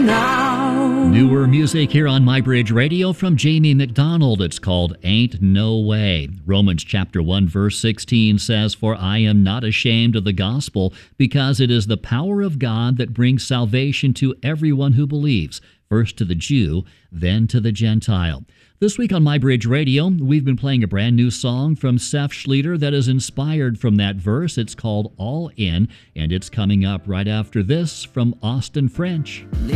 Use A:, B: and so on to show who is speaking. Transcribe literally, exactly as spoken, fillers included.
A: now.
B: Newer music here on MyBridge Radio from Jamie McDonald. It's called Ain't No Way. Romans chapter one verse sixteen says, "For I am not ashamed of the gospel, because it is the power of God that brings salvation to everyone who believes, first to the Jew, then to the Gentile." This week on MyBridge Radio, we've been playing a brand new song from Seth Schlueter that is inspired from that verse. It's called All In, and it's coming up right after this from Austin French.